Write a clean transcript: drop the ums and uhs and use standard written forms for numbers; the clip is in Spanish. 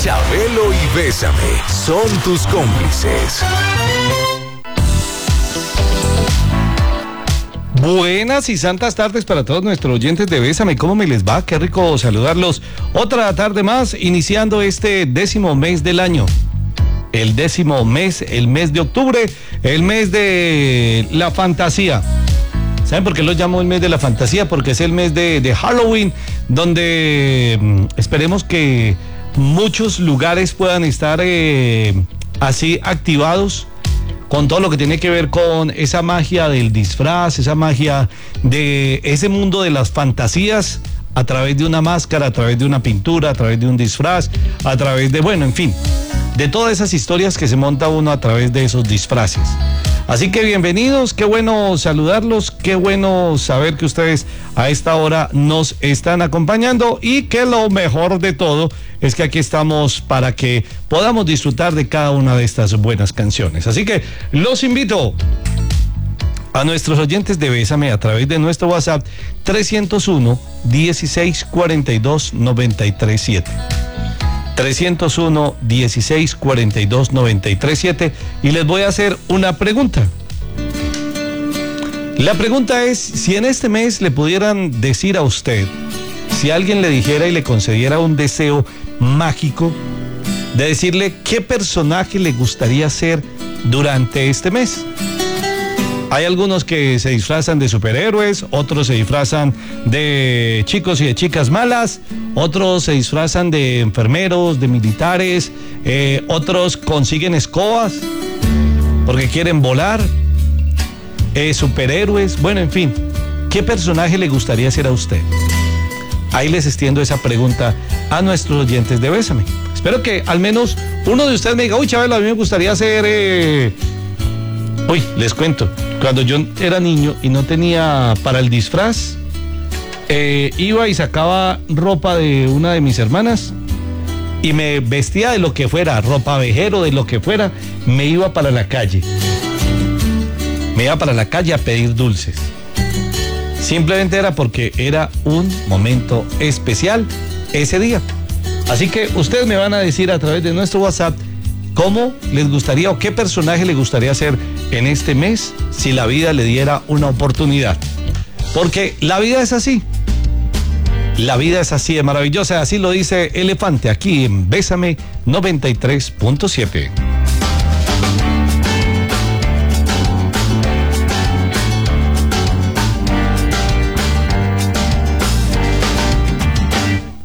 Chabelo y Bésame son tus cómplices. Buenas y santas tardes para todos nuestros oyentes de Bésame. ¿Cómo me les va? Qué rico saludarlos. Otra tarde más, iniciando este 10º mes del año. El 10º mes, el mes de octubre, el mes de la fantasía. ¿Saben por qué lo llamo el mes de la fantasía? Porque es el mes de Halloween, donde esperemos que muchos lugares puedan estar así activados con todo lo que tiene que ver con esa magia del disfraz, esa magia de ese mundo de las fantasías a través de una máscara, a través de una pintura, a través de un disfraz, a través de, bueno, en fin, de todas esas historias que se monta uno a través de esos disfraces. Así que bienvenidos, qué bueno saludarlos, qué bueno saber que ustedes a esta hora nos están acompañando y que lo mejor de todo es que aquí estamos para que podamos disfrutar de cada una de estas buenas canciones. Así que los invito a nuestros oyentes de Bésame a través de nuestro WhatsApp 301-1642-937. 301-1642-937 y les voy a hacer una pregunta. La pregunta es, si en este mes le pudieran decir a usted, si alguien le dijera y le concediera un deseo mágico de decirle qué personaje le gustaría ser durante este mes. Hay algunos que se disfrazan de superhéroes, otros se disfrazan de chicos y de chicas malas, otros se disfrazan de enfermeros, de militares, otros consiguen escobas porque quieren volar, superhéroes, bueno, en fin, ¿qué personaje le gustaría ser a usted? Ahí les extiendo esa pregunta a nuestros oyentes de Bésame. Espero que al menos uno de ustedes me diga, uy, Chabelo, a mí me gustaría ser... Uy, les cuento, cuando yo era niño y no tenía para el disfraz, iba y sacaba ropa de una de mis hermanas y me vestía de lo que fuera, ropa vejero, de lo que fuera, me iba para la calle. Me iba para la calle a pedir dulces. Simplemente era porque era un momento especial ese día. Así que ustedes me van a decir a través de nuestro WhatsApp cómo les gustaría o qué personaje les gustaría ser en este mes si la vida le diera una oportunidad. Porque la vida es así. La vida es así de maravillosa, así lo dice Elefante aquí en Bésame 93.7.